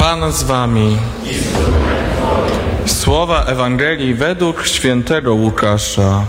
Pan z wami. Słowa Ewangelii według świętego Łukasza.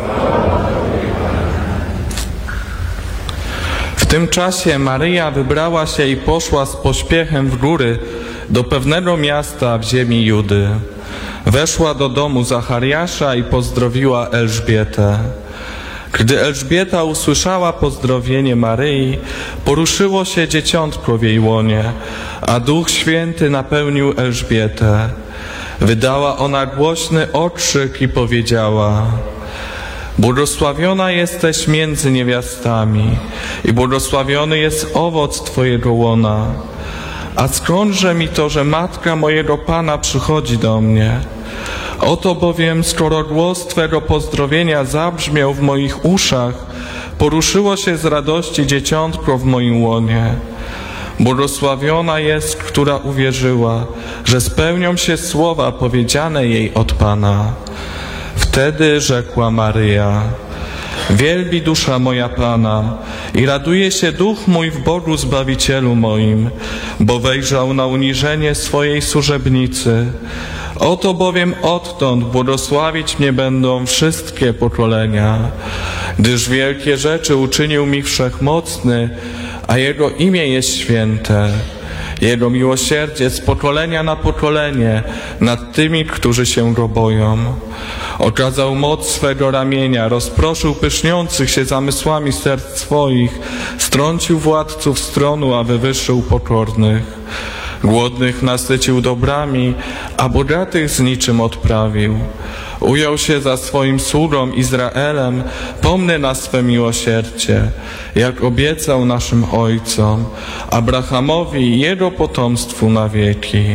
W tym czasie Maryja wybrała się i poszła z pośpiechem w góry do pewnego miasta w ziemi Judy. Weszła do domu Zachariasza i pozdrowiła Elżbietę. Gdy Elżbieta usłyszała pozdrowienie Maryi, poruszyło się dzieciątko w jej łonie, a Duch Święty napełnił Elżbietę. Wydała ona głośny okrzyk i powiedziała: Błogosławiona jesteś między niewiastami i błogosławiony jest owoc Twojego łona. A skądże mi to, że matka mojego Pana przychodzi do mnie? Oto bowiem, skoro głos Twego pozdrowienia zabrzmiał w moich uszach, poruszyło się z radości dzieciątko w moim łonie. Błogosławiona jest, która uwierzyła, że spełnią się słowa powiedziane jej od Pana. Wtedy rzekła Maryja: Wielbi dusza moja Pana i raduje się duch mój w Bogu Zbawicielu moim, bo wejrzał na uniżenie swojej służebnicy. Oto bowiem odtąd błogosławić mnie będą wszystkie pokolenia, gdyż wielkie rzeczy uczynił mi Wszechmocny, a Jego imię jest święte. Jego miłosierdzie z pokolenia na pokolenie nad tymi, którzy się Go boją. Okazał moc swego ramienia, rozproszył pyszniących się zamysłami serc swoich, strącił władców z tronu, a wywyższył pokornych. Głodnych nasycił dobrami, a bogatych z niczym odprawił. Ujął się za swoim sługą Izraelem, pomny na swe miłosierdzie, jak obiecał naszym ojcom, Abrahamowi i jego potomstwu na wieki.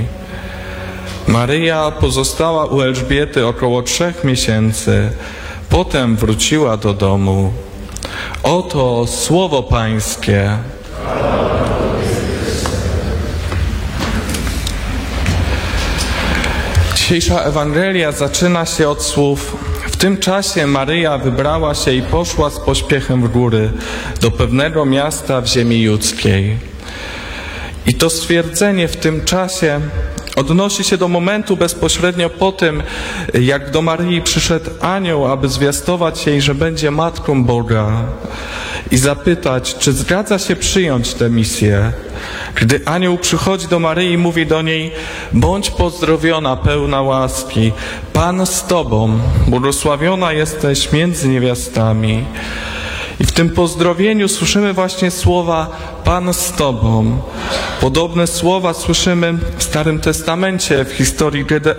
Maryja pozostała u Elżbiety około 3 miesięcy, potem wróciła do domu. Oto słowo Pańskie. Dzisiejsza Ewangelia zaczyna się od słów: w tym czasie Maryja wybrała się i poszła z pośpiechem w góry do pewnego miasta w ziemi judzkiej. I to stwierdzenie "w tym czasie" odnosi się do momentu bezpośrednio po tym, jak do Maryi przyszedł anioł, aby zwiastować jej, że będzie Matką Boga i zapytać, czy zgadza się przyjąć tę misję. Gdy anioł przychodzi do Maryi i mówi do niej: bądź pozdrowiona, pełna łaski, Pan z Tobą, błogosławiona jesteś między niewiastami. I w tym pozdrowieniu słyszymy właśnie słowa Pan z Tobą. Podobne słowa słyszymy w Starym Testamencie, w historii Gedeona.